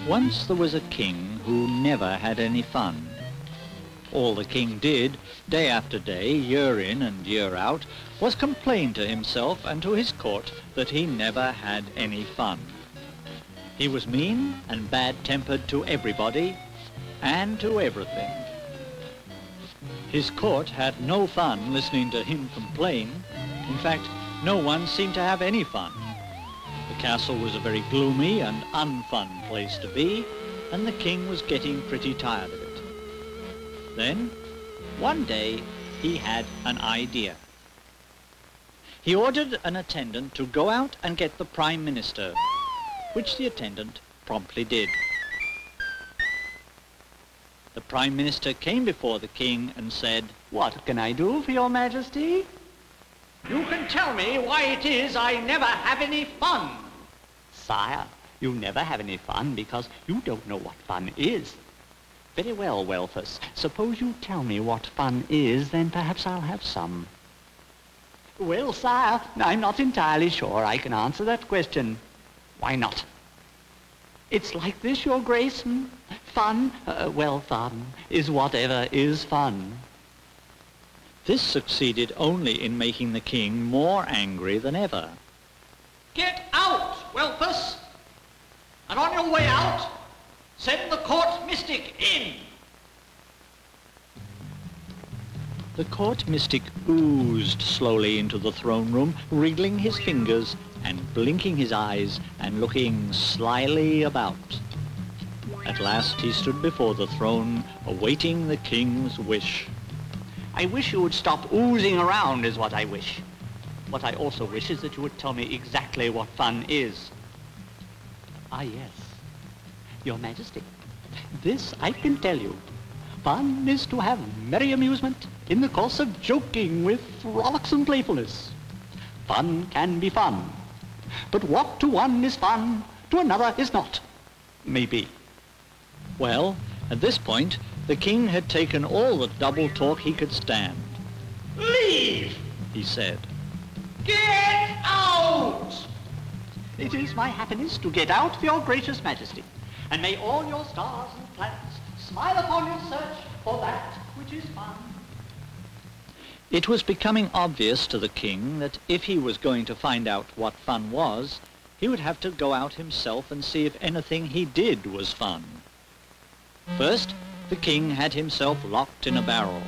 Once there was a king who never had any fun. All the king did, day after day, year in and year out, was complain to himself and to his court that he never had any fun. He was mean and bad-tempered to everybody and to everything. His court had no fun listening to him complain. In fact, no one seemed to have any fun. The castle was a very gloomy and unfun place to be, and the king was getting pretty tired of it. Then, one day, he had an idea. He ordered an attendant to go out and get the Prime Minister, which the attendant promptly did. The Prime Minister came before the king and said, "What can I do for your Majesty?" "You can tell me why it is I never have any fun." "Sire, you never have any fun because you don't know what fun is." "Very well, Welfus. Suppose you tell me what fun is, then perhaps I'll have some." "Well, sire, I'm not entirely sure I can answer that question." "Why not?" "It's like this, Your Grace. Fun, fun is whatever is fun." This succeeded only in making the king more angry than ever. "Get out, Welfus! And on your way out, send the court mystic in." The court mystic oozed slowly into the throne room, wriggling his fingers and blinking his eyes and looking slyly about. At last he stood before the throne, awaiting the king's wish. "I wish you would stop oozing around is what I wish. What I also wish is that you would tell me exactly what fun is." "Ah, yes, Your Majesty, this I can tell you. Fun is to have merry amusement in the course of joking with frolicsome playfulness. Fun can be fun, but what to one is fun, to another is not. Maybe." Well, at this point, the king had taken all the double talk he could stand. "Leave!" He said. "Get out!" "It is my happiness to get out for your gracious Majesty, and may all your stars and planets smile upon your search for that which is fun." It was becoming obvious to the king that if he was going to find out what fun was, he would have to go out himself and see if anything he did was fun. First, the king had himself locked in a barrel.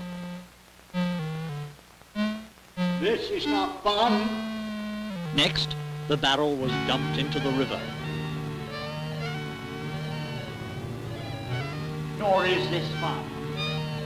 "This is not fun." Next, the barrel was dumped into the river. "Nor is this fun."